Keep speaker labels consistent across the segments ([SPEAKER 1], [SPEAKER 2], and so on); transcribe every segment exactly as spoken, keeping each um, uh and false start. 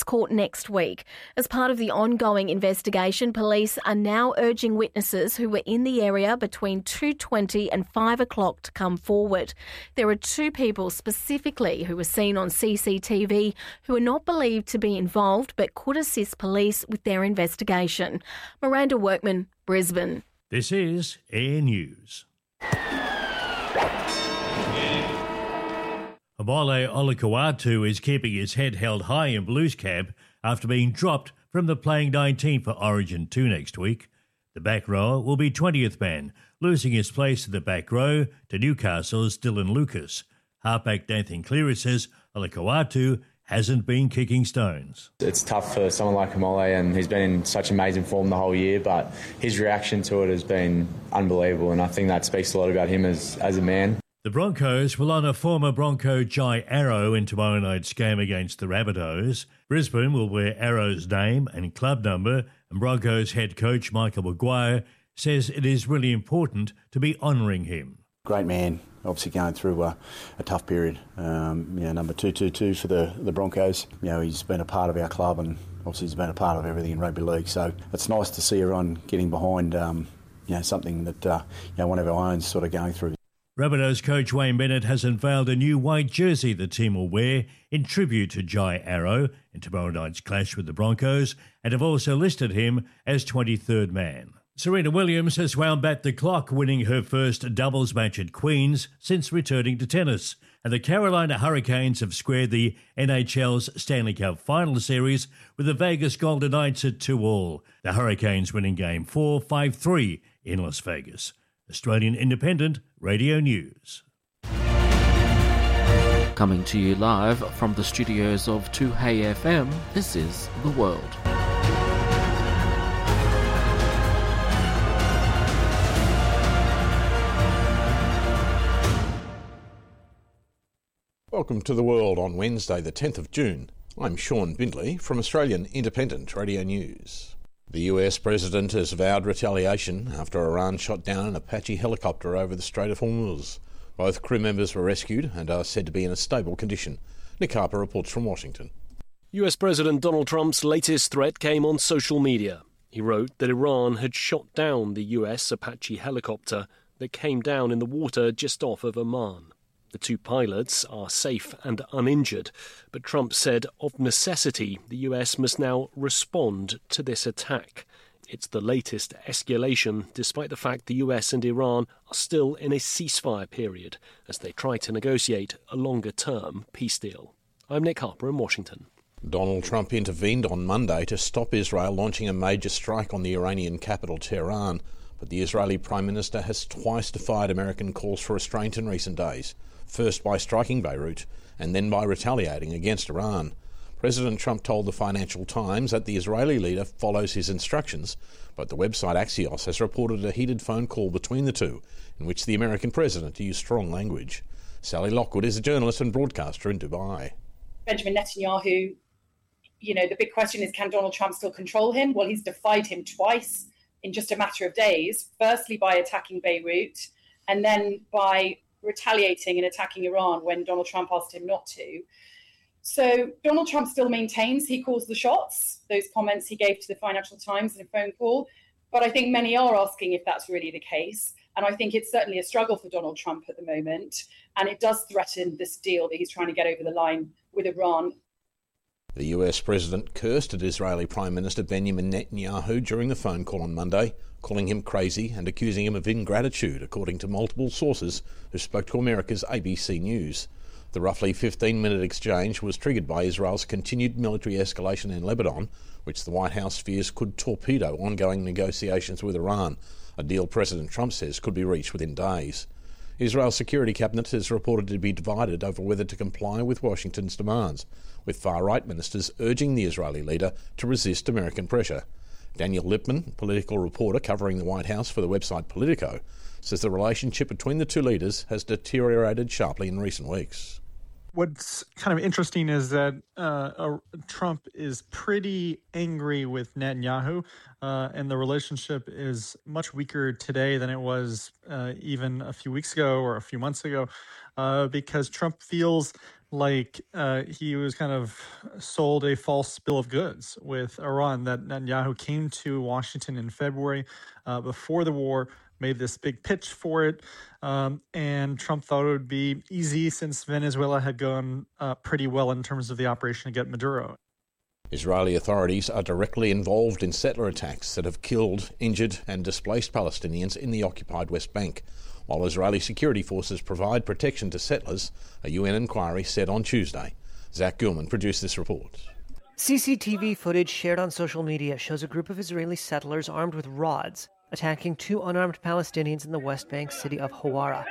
[SPEAKER 1] Appeals Court next week. As part of the ongoing investigation, police are now urging witnesses who were in the area between two twenty and five o'clock to come forward. There are two people specifically who were seen on C C T V who are not believed to be involved but could assist police with their investigation. Miranda Workman, Brisbane.
[SPEAKER 2] This is Air News. Omole Olukwatu is keeping his head held high in Blues camp after being dropped from the playing nineteen for Origin two next week. The back rower will be twentieth man, losing his place to the back row to Newcastle's Dylan Lucas. Halfback Nathan Cleary says Olukwatu hasn't been kicking stones.
[SPEAKER 3] It's tough for someone like Omole, and he's been in such amazing form the whole year, but his reaction to it has been unbelievable, and I think that speaks a lot about him as, as a man.
[SPEAKER 2] The Broncos will honour former Bronco Jai Arrow in tomorrow night's game against the Rabbitohs. Brisbane will wear Arrow's name and club number, and Broncos head coach Michael Maguire says it is really important to be honouring him.
[SPEAKER 4] Great man, obviously going through a, a tough period. Um, you know, number two two two for the, the Broncos. You know, he's been a part of our club and obviously he's been a part of everything in rugby league. So it's nice to see everyone getting behind, um, you know, something that uh, you know one of our own sort of going through.
[SPEAKER 2] Rabbitohs coach Wayne Bennett has unveiled a new white jersey the team will wear in tribute to Jai Arrow in tomorrow night's clash with the Broncos, and have also listed him as twenty-third man. Serena Williams has wound back the clock, winning her first doubles match at Queen's since returning to tennis. And the Carolina Hurricanes have squared the N H L's Stanley Cup Final Series with the Vegas Golden Knights at two all. The Hurricanes winning Game four, five three in Las Vegas. Australian Independent Radio News.
[SPEAKER 5] Coming to you live from the studios of two Hey F M, this is The World.
[SPEAKER 6] Welcome to The World on Wednesday the tenth of June. I'm Sean Bindley from Australian Independent Radio News. The U S President has vowed retaliation after Iran shot down an Apache helicopter over the Strait of Hormuz. Both crew members were rescued and are said to be in a stable condition. Nick Harper reports from Washington.
[SPEAKER 7] U S President Donald Trump's latest threat came on social media. He wrote that Iran had shot down the U S Apache helicopter that came down in the water just off of Oman. The two pilots are safe and uninjured, but Trump said of necessity the U S must now respond to this attack. It's the latest escalation, despite the fact the U S and Iran are still in a ceasefire period as they try to negotiate a longer-term peace deal. I'm Nick Harper in Washington.
[SPEAKER 6] Donald Trump intervened on Monday to stop Israel launching a major strike on the Iranian capital, Tehran, but the Israeli Prime Minister has twice defied American calls for restraint in recent days. First by striking Beirut and then by retaliating against Iran. President Trump told the Financial Times that the Israeli leader follows his instructions, but the website Axios has reported a heated phone call between the two in which the American president used strong language. Sally Lockwood is a journalist and broadcaster in Dubai.
[SPEAKER 8] Benjamin Netanyahu, you know, the big question is, can Donald Trump still control him? Well, he's defied him twice in just a matter of days, firstly by attacking Beirut and then by retaliating and attacking Iran when Donald Trump asked him not to. So Donald Trump still maintains he calls the shots, those comments he gave to the Financial Times in a phone call. But I think many are asking if that's really the case. And I think it's certainly a struggle for Donald Trump at the moment. And it does threaten this deal that he's trying to get over the line with Iran.
[SPEAKER 6] The U S president cursed at Israeli Prime Minister Benjamin Netanyahu during the phone call on Monday, calling him crazy and accusing him of ingratitude, according to multiple sources who spoke to America's A B C News. The roughly fifteen-minute exchange was triggered by Israel's continued military escalation in Lebanon, which the White House fears could torpedo ongoing negotiations with Iran, a deal President Trump says could be reached within days. Israel's security cabinet is reported to be divided over whether to comply with Washington's demands, with far-right ministers urging the Israeli leader to resist American pressure. Daniel Lippman, political reporter covering the White House for the website Politico, says the relationship between the two leaders has deteriorated sharply in recent weeks.
[SPEAKER 9] What's kind of interesting is that uh, uh, Trump is pretty angry with Netanyahu, uh, and the relationship is much weaker today than it was uh, even a few weeks ago or a few months ago, uh, because Trump feels like uh, he was kind of sold a false bill of goods with Iran, that Netanyahu came to Washington in February uh, before the war, made this big pitch for it, um, and Trump thought it would be easy since Venezuela had gone uh, pretty well in terms of the operation to get Maduro.
[SPEAKER 6] Israeli authorities are directly involved in settler attacks that have killed, injured and displaced Palestinians in the occupied West Bank. While Israeli security forces provide protection to settlers, a U N inquiry said on Tuesday. Zach Gilman produced this report.
[SPEAKER 10] C C T V footage shared on social media shows a group of Israeli settlers armed with rods attacking two unarmed Palestinians in the West Bank city of Hawara.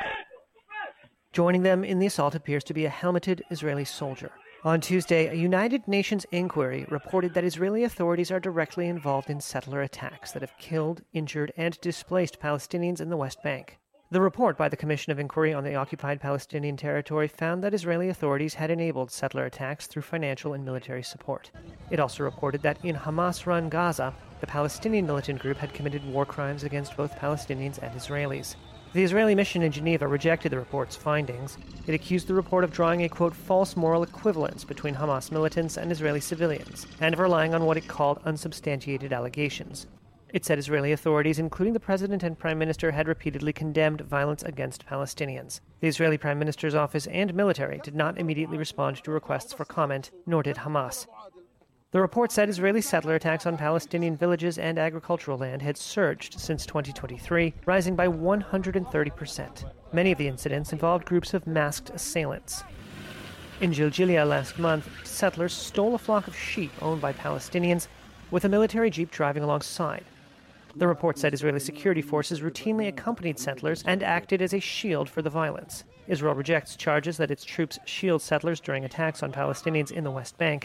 [SPEAKER 10] Joining them in the assault appears to be a helmeted Israeli soldier. On Tuesday, a United Nations inquiry reported that Israeli authorities are directly involved in settler attacks that have killed, injured, and displaced Palestinians in the West Bank. The report by the Commission of Inquiry on the Occupied Palestinian Territory found that Israeli authorities had enabled settler attacks through financial and military support. It also reported that in Hamas-run Gaza, the Palestinian militant group had committed war crimes against both Palestinians and Israelis. The Israeli mission in Geneva rejected the report's findings. It accused the report of drawing a, quote, false moral equivalence between Hamas militants and Israeli civilians, and of relying on what it called unsubstantiated allegations. It said Israeli authorities, including the president and prime minister, had repeatedly condemned violence against Palestinians. The Israeli prime minister's office and military did not immediately respond to requests for comment, nor did Hamas. The report said Israeli settler attacks on Palestinian villages and agricultural land had surged since twenty twenty-three, rising by one hundred thirty percent. Many of the incidents involved groups of masked assailants. In Jiljilia last month, settlers stole a flock of sheep owned by Palestinians, with a military jeep driving alongside. The report said Israeli security forces routinely accompanied settlers and acted as a shield for the violence. Israel rejects charges that its troops shield settlers during attacks on Palestinians in the West Bank.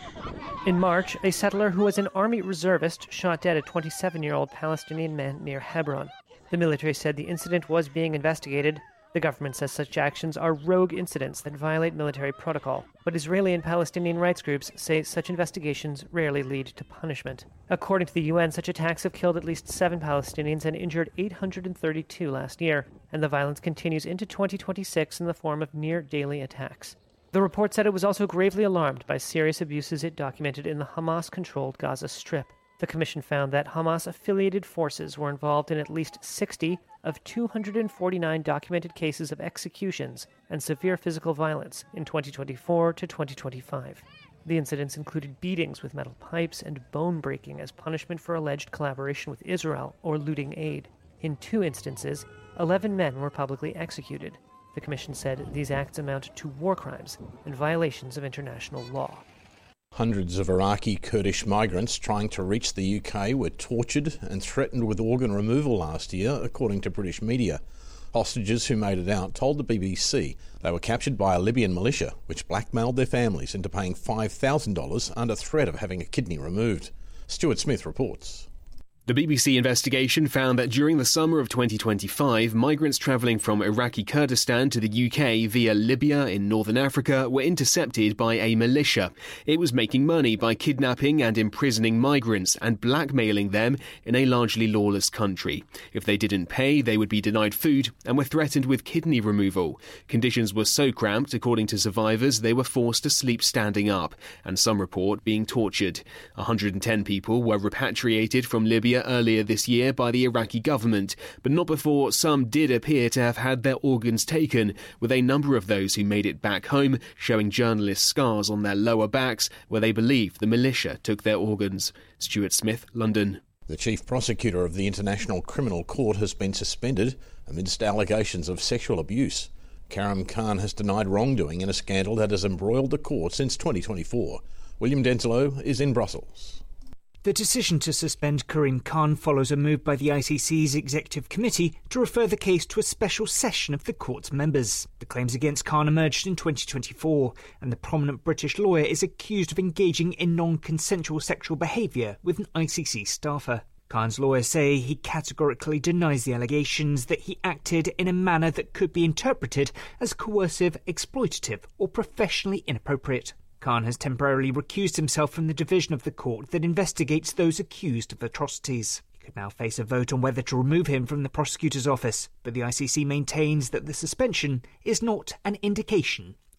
[SPEAKER 10] In March, a settler who was an army reservist shot dead a twenty-seven-year-old Palestinian man near Hebron. The military said the incident was being investigated. The government says such actions are rogue incidents that violate military protocol, but Israeli and Palestinian rights groups say such investigations rarely lead to punishment. According to the U N, such attacks have killed at least seven Palestinians and injured eight hundred thirty-two last year, and the violence continues into twenty twenty-six in the form of near-daily attacks. The report said it was also gravely alarmed by serious abuses it documented in the Hamas-controlled Gaza Strip. The commission found that Hamas-affiliated forces were involved in at least sixty of two hundred forty-nine documented cases of executions and severe physical violence in twenty twenty-four to twenty twenty-five. The incidents included beatings with metal pipes and bone breaking as punishment for alleged collaboration with Israel or looting aid. In two instances, eleven men were publicly executed. The commission said these acts amount to war crimes and violations of international law.
[SPEAKER 6] Hundreds of Iraqi Kurdish migrants trying to reach the U K were tortured and threatened with organ removal last year, according to British media. Hostages who made it out told the B B C they were captured by a Libyan militia, which blackmailed their families into paying five thousand dollars under threat of having a kidney removed. Stuart Smith reports.
[SPEAKER 7] The B B C investigation found that during the summer of twenty twenty-five, migrants travelling from Iraqi Kurdistan to the U K via Libya in northern Africa were intercepted by a militia. It was making money by kidnapping and imprisoning migrants and blackmailing them in a largely lawless country. If they didn't pay, they would be denied food and were threatened with kidney removal. Conditions were so cramped, according to survivors, they were forced to sleep standing up, and some report being tortured. one hundred ten people were repatriated from Libya earlier this year by the Iraqi government, but not before some did appear to have had their organs taken, with a number of those who made it back home showing journalists scars on their lower backs where they believe the militia took their organs. Stuart Smith, London.
[SPEAKER 6] The chief prosecutor of the International Criminal Court has been suspended amidst allegations of sexual abuse. Karim Khan has denied wrongdoing in a scandal that has embroiled the court since twenty twenty-four. William Denslow is in Brussels.
[SPEAKER 11] The decision to suspend Karim Khan follows a move by the I C C's Executive Committee to refer the case to a special session of the court's members. The claims against Khan emerged in twenty twenty-four, and the prominent British lawyer is accused of engaging in non-consensual sexual behaviour with an I C C staffer. Khan's lawyers say he categorically denies the allegations that he acted in a manner that could be interpreted as coercive, exploitative or professionally inappropriate. Khan has temporarily recused himself from the division of the court that investigates those accused of atrocities. He could now face a vote on whether to remove him from the prosecutor's office, but the I C C maintains that the suspension is not an indication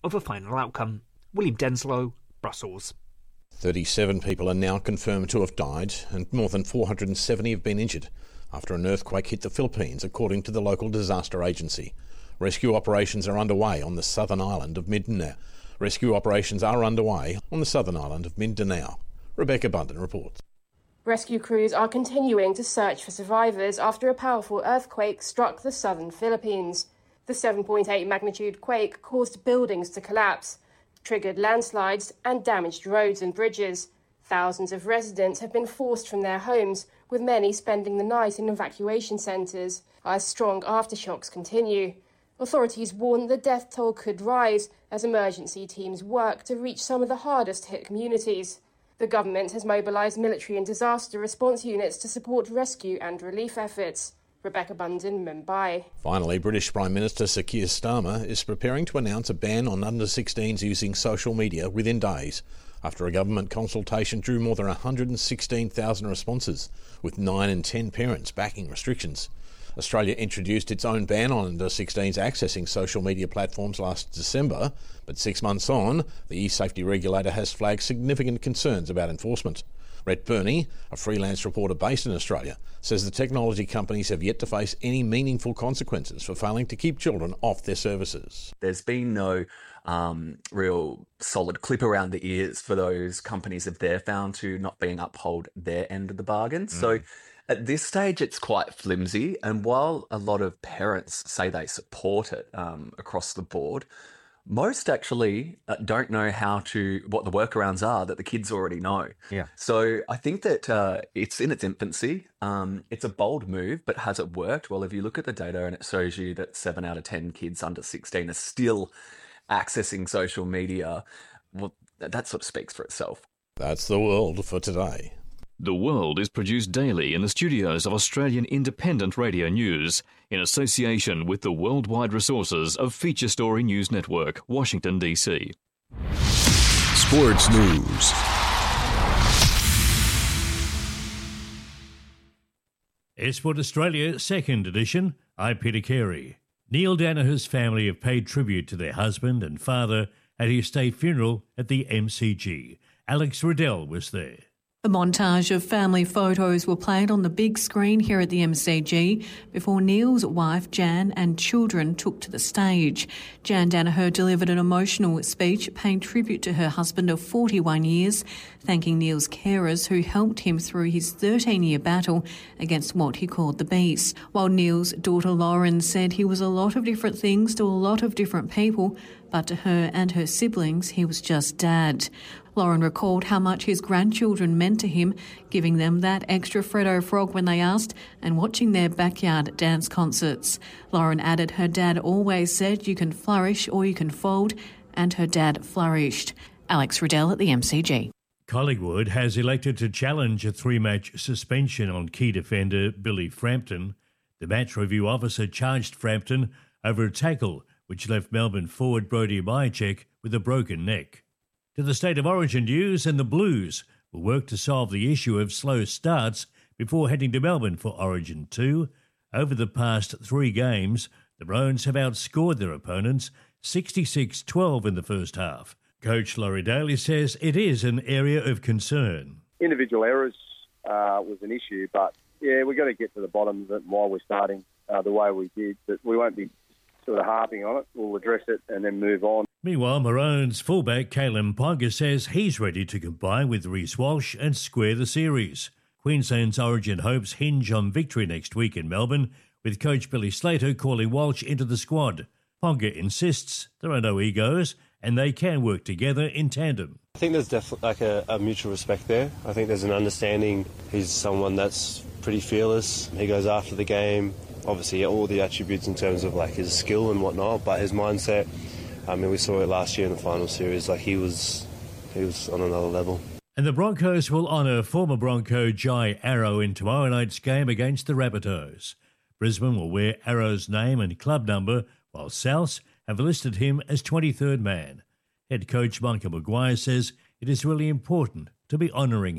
[SPEAKER 11] of a final outcome. William Denslow, Brussels.
[SPEAKER 6] thirty-seven people are now confirmed to have died and more than four hundred seventy have been injured after an earthquake hit the Philippines, according to the local disaster agency. Rescue operations are underway on the southern island of Mindanao. Rescue operations are underway on the southern island of Mindanao. Rebecca Bunden reports.
[SPEAKER 12] Rescue crews are continuing to search for survivors after a powerful earthquake struck the southern Philippines. The seven point eight magnitude quake caused buildings to collapse, triggered landslides and damaged roads and bridges. Thousands of residents have been forced from their homes, with many spending the night in evacuation centres as strong aftershocks continue. Authorities warn the death toll could rise as emergency teams work to reach some of the hardest hit communities. The government has mobilised military and disaster response units to support rescue and relief efforts. Rebecca Bunden, Mumbai.
[SPEAKER 6] Finally, British Prime Minister Sir Keir Starmer is preparing to announce a ban on under sixteens using social media within days, after a government consultation drew more than one hundred sixteen thousand responses, with nine in ten parents backing restrictions. Australia introduced its own ban on under sixteens accessing social media platforms last December, but six months on, the e-safety regulator has flagged significant concerns about enforcement. Rhett Burney, a freelance reporter based in Australia, says the technology companies have yet to face any meaningful consequences for failing to keep children off their services.
[SPEAKER 13] There's been no um, real solid clip around the ears for those companies if they're found to not being uphold their end of the bargain. Mm. So at this stage, it's quite flimsy. And while a lot of parents say they support it um, across the board, most actually uh, don't know how to, what the workarounds are that the kids already know.
[SPEAKER 14] Yeah.
[SPEAKER 13] So I think that uh, it's in its infancy. Um, it's a bold move, but has it worked? Well, if you look at the data and it shows you that seven out of ten kids under sixteen are still accessing social media, well, that sort of speaks for itself.
[SPEAKER 6] That's the world for today.
[SPEAKER 15] The World is produced daily in the studios of Australian Independent Radio News in association with the worldwide resources of Feature Story News Network, Washington, D C.
[SPEAKER 16] Sports News.
[SPEAKER 2] Esport Australia, second edition. I'm Peter Carey. Neil Daniher's family have paid tribute to their husband and father at his state funeral at the M C G. Alex Riddell was there.
[SPEAKER 17] A montage of family photos were played on the big screen here at the M C G before Neil's wife Jan and children took to the stage. Jan Daniher delivered an emotional speech paying tribute to her husband of forty-one years, thanking Neil's carers who helped him through his thirteen-year battle against what he called the beast. While Neil's daughter Lauren said he was a lot of different things to a lot of different people, but to her and her siblings he was just Dad. Lauren recalled how much his grandchildren meant to him, giving them that extra Freddo frog when they asked and watching their backyard dance concerts. Lauren added her dad always said you can flourish or you can fold, and her dad flourished. Alex Riddell at the M C G.
[SPEAKER 2] Collingwood has elected to challenge a three-match suspension on key defender Billy Frampton. The match review officer charged Frampton over a tackle which left Melbourne forward Brodie Myercheck with a broken neck. To the State of Origin news, and the Blues will work to solve the issue of slow starts before heading to Melbourne for Origin two. Over the past three games, the Browns have outscored their opponents sixty-six twelve in the first half. Coach Laurie Daly says it is an area of concern.
[SPEAKER 18] Individual errors uh, was an issue, but yeah, we've got to get to the bottom of it while we're starting uh, the way we did. But we won't be sort of harping on it. We'll address it and then move on.
[SPEAKER 2] Meanwhile, Maroons fullback Kalen Ponga says he's ready to combine with Reece Walsh and square the series. Queensland's Origin hopes hinge on victory next week in Melbourne, with coach Billy Slater calling Walsh into the squad. Ponga insists there are no egos and they can work together in tandem.
[SPEAKER 19] I think there's definitely like a, a mutual respect there. I think there's an understanding. He's someone that's pretty fearless. He goes after the game. Obviously, all the attributes in terms of like his skill and whatnot, but his mindset. I mean, we saw it last year in the final series. Like he was, he was on another level.
[SPEAKER 2] And the Broncos will honour former Bronco Jai Arrow in tomorrow night's game against the Rabbitohs. Brisbane will wear Arrow's name and club number, while Souths have listed him as twenty-third man. Head coach Michael Maguire says it is really important to be honouring him.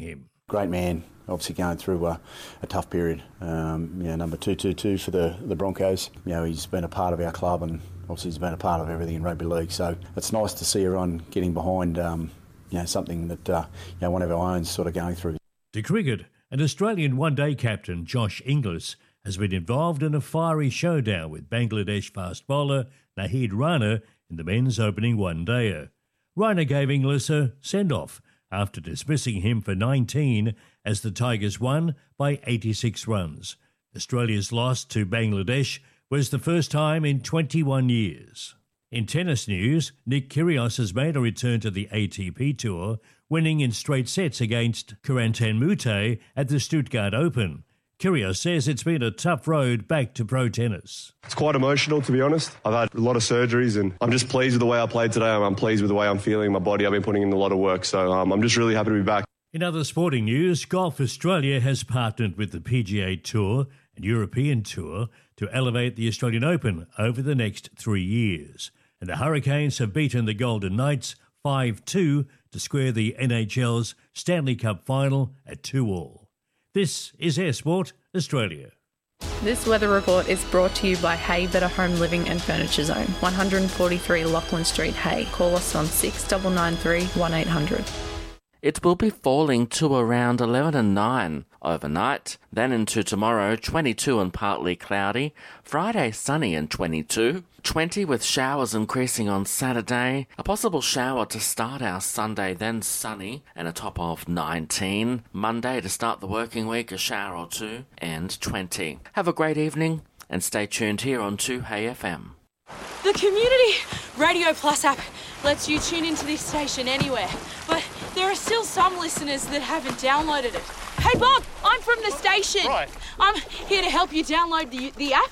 [SPEAKER 4] Great man, obviously going through uh, a tough period. Um, you know, number two two two for the, the Broncos. You know, he's been a part of our club and obviously he's been a part of everything in rugby league. So it's nice to see everyone getting behind, um, you know, something that uh, you know one of our own sort of going through.
[SPEAKER 2] To cricket, an Australian one-day captain, Josh Inglis, has been involved in a fiery showdown with Bangladesh fast bowler Naheed Rana in the men's opening one-dayer. Rana gave Inglis a send-off after dismissing him for nineteen as the Tigers won by eighty-six runs. Australia's loss to Bangladesh was the first time in twenty-one years. In tennis news, Nick Kyrgios has made a return to the A T P Tour, winning in straight sets against Corentin Moutet at the Stuttgart Open. Kyrgios says it's been a tough road back to pro tennis.
[SPEAKER 14] It's quite emotional, to be honest. I've had a lot of surgeries and I'm just pleased with the way I played today. I'm pleased with the way I'm feeling, my body. I've been putting in a lot of work, so um, I'm just really happy to be back.
[SPEAKER 2] In other sporting news, Golf Australia has partnered with the P G A Tour and European Tour to elevate the Australian Open over the next three years. And the Hurricanes have beaten the Golden Knights five two to square the N H L's Stanley Cup final at two all. This is Air Sport Australia.
[SPEAKER 20] This weather report is brought to you by Hay Better Home Living and Furniture Zone, one forty-three Lachlan Street, Hay. Call us on six nine nine three, one eight hundred.
[SPEAKER 21] It will be falling to around eleven and nine overnight, then into tomorrow, twenty-two and partly cloudy, Friday sunny and twenty-two, twenty with showers increasing on Saturday, a possible shower to start our Sunday, then sunny, and a top of nineteen, Monday to start the working week, a shower or two, and twenty. Have a great evening, and stay tuned here on two Hey F M.
[SPEAKER 22] The Community Radio Plus app lets you tune into this station anywhere, but there are still some listeners that haven't downloaded it. Hey Bob, I'm from the station.
[SPEAKER 23] Right.
[SPEAKER 22] I'm here to help you download the the app.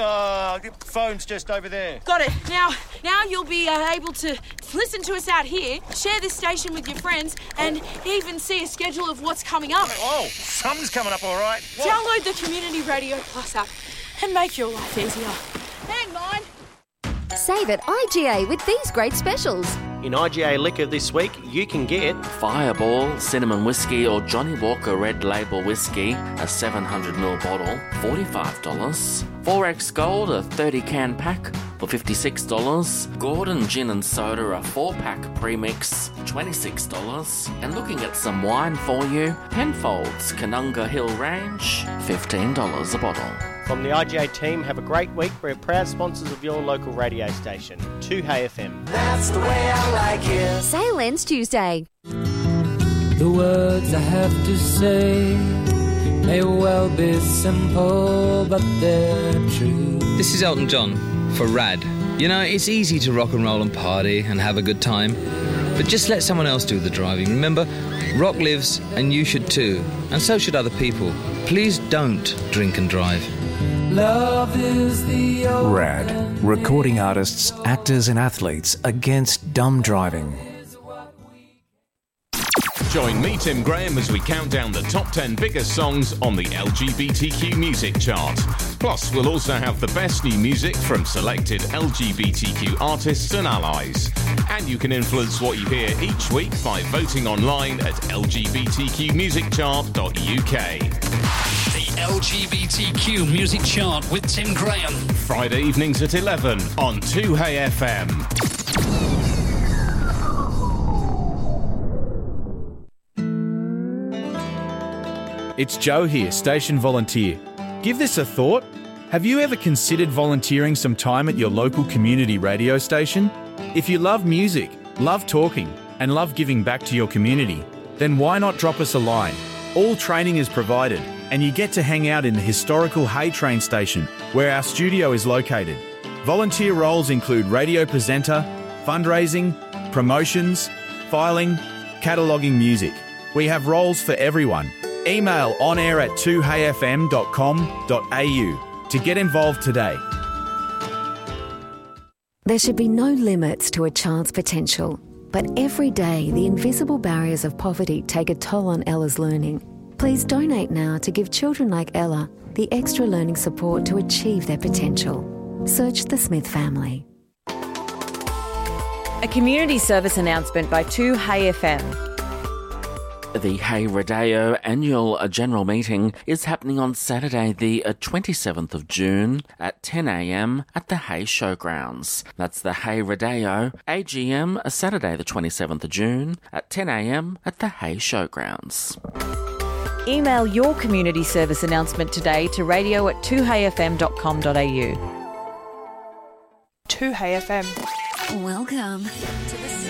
[SPEAKER 23] Uh, the phone's just over there.
[SPEAKER 22] Got it. Now, now you'll be uh, able to listen to us out here, share this station with your friends, and even see a schedule of what's coming up.
[SPEAKER 23] Oh, something's coming up, all right. What?
[SPEAKER 22] Download the Community Radio Plus app and make your life easier. Hang on.
[SPEAKER 24] Save at I G A with these great specials.
[SPEAKER 23] In I G A Liquor this week, you can get
[SPEAKER 21] Fireball, Cinnamon Whiskey or Johnny Walker Red Label Whiskey, a seven hundred milliliter bottle, forty-five dollars. four X Gold, a thirty can pack for fifty-six dollars. Gordon Gin and Soda, a four pack premix, twenty-six dollars. And looking at some wine for you, Penfolds Canunga Hill Range, fifteen dollars a bottle.
[SPEAKER 23] From the I G A team, have a great week. We're proud sponsors of your local radio station, two Hey F M.
[SPEAKER 24] That's the way I like it. Sale ends Tuesday.
[SPEAKER 25] The words I have to say may well be simple, but they're true.
[SPEAKER 26] This is Elton John for Rad. You know, it's easy to rock and roll and party and have a good time, but just let someone else do the driving. Remember, rock lives and you should too, and so should other people. Please don't drink and drive.
[SPEAKER 25] Love is the
[SPEAKER 27] Rad, recording artists, actors and athletes against dumb driving.
[SPEAKER 28] Join me, Tim Graham, as we count down the top ten biggest songs on the L G B T Q music chart. Plus, we'll also have the best new music from selected L G B T Q artists and allies. And you can influence what you hear each week by voting online at L G B T Q music chart dot U K.
[SPEAKER 29] The L G B T Q Music Chart with Tim Graham.
[SPEAKER 28] Friday evenings at eleven on two Hey F M.
[SPEAKER 30] It's Joe here, station volunteer. Give this a thought. Have you ever considered volunteering some time at your local community radio station? If you love music, love talking, and love giving back to your community, then why not drop us a line? All training is provided, and you get to hang out in the historical Hay train station, where our studio is located. Volunteer roles include radio presenter, fundraising, promotions, filing, cataloguing music. We have roles for everyone. Email onair at two hey f m dot com dot a u to get involved today.
[SPEAKER 31] There should be no limits to a child's potential, but every day the invisible barriers of poverty take a toll on Ella's learning. Please donate now to give children like Ella the extra learning support to achieve their potential. Search the Smith family.
[SPEAKER 32] A community service announcement by two Hey F M.
[SPEAKER 21] The Hay Rodeo annual general meeting is happening on Saturday the twenty-seventh of June at ten a m at the Hay Showgrounds. That's the Hay Rodeo A G M, Saturday the twenty-seventh of June at ten a m at the Hay Showgrounds.
[SPEAKER 1] Email your community service announcement today to radio at two hay f m dot com dot a u.
[SPEAKER 3] two Hay F M.
[SPEAKER 24] Welcome to the